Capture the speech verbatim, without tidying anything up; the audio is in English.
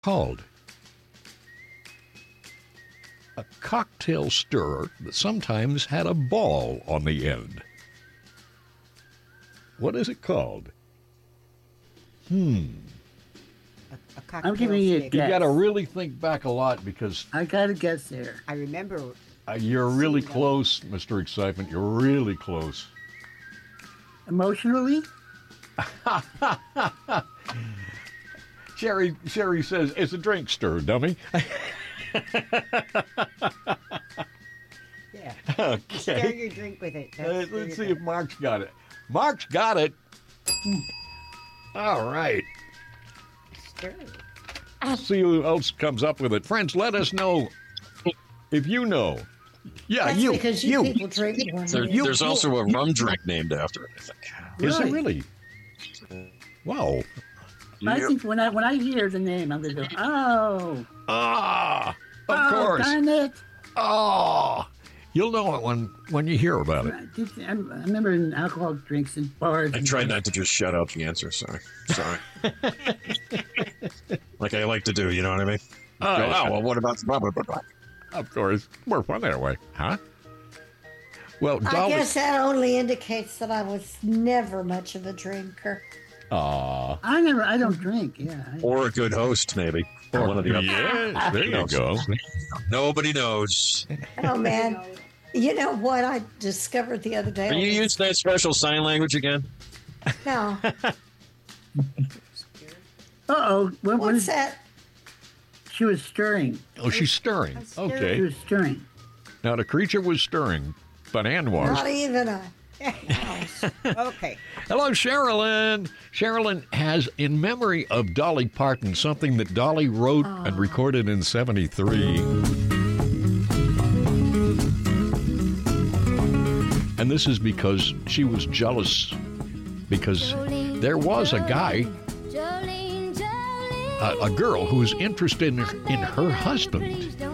called? A cocktail stirrer that sometimes had a ball on the end. What is it called? Hmm. A, a cocktail I'm giving you a stick. You guess. got to really think back a lot because I got to guess there. I remember. uh, you're really See that. close, Mister Excitement. You're really close. Emotionally? Sherry, Sherry says, it's a drink stir, dummy. Yeah. Okay. Stir your drink with it. Uh, That's- there let's you see go. if Mark's got it. Mark's got it. All right. Stir. I'll see who else comes up with it. Friends, let us know if you know. Yeah, That's you. because you, people drink more. There, You- there's you- also a rum drink named after it, I think. Is it Really? really? Wow. I Yep. think when I when I hear the name, I'm going to go, oh. Ah, of oh, course. darn it. Oh, you'll know it when, when you hear about it. I, did, I remember in alcohol drinks and bars. I and- tried not to just shout out the answer. Sorry. Sorry. Like I like to do, you know what I mean? Oh, Go, yeah. oh, well, what about blah, blah, blah, blah. Of course. We're fun that way, huh? Well, I Dolly. guess that only indicates that I was never much of a drinker. Aw. I never, I don't drink, yeah. I, Or a good host, maybe. Or one of the other. Yes, there you knows? go. Nobody knows. Oh, man. You know what I discovered the other day? Are you using that special sign language again? No. Uh-oh. When, when What's is, that? she was stirring. Oh, she's stirring. I'm stirring. She Okay. was stirring. Now, the creature was stirring, but Ann was. Not even a. Okay. Hello, Sherilyn. Sherilyn has, in memory of Dolly Parton, something that Dolly wrote and recorded in seventy-three. And this is because she was jealous because there was a guy, a, a girl who was interested in her, in her husband.